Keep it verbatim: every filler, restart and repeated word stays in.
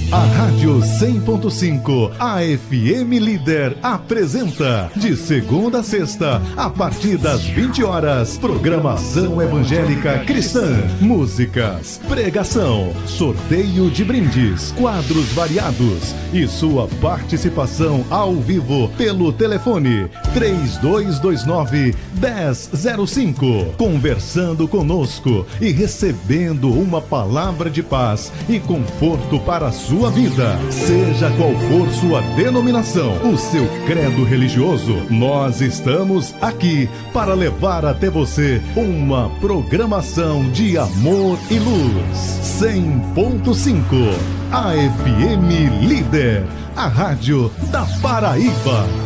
A Rádio cem ponto cinco, a F M Líder, apresenta, de segunda a sexta, a partir das vinte horas, programação evangélica cristã, músicas, pregação, sorteio de brindes, quadros variados e sua participação ao vivo pelo telefone três dois dois nove, um zero zero cinco, conversando conosco e recebendo uma palavra de paz e conforto para a sua vida. Seja qual for sua denominação, o seu credo religioso, nós estamos aqui para levar até você uma programação de amor e luz. cem ponto cinco, a F M Líder, a rádio da Paraíba.